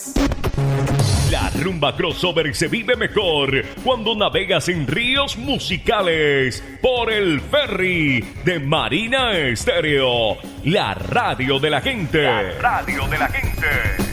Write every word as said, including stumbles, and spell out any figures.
La rumba crossover se vive mejor cuando navegas en ríos musicales por el ferry de Marina Estéreo, la radio de la gente. La radio de la gente.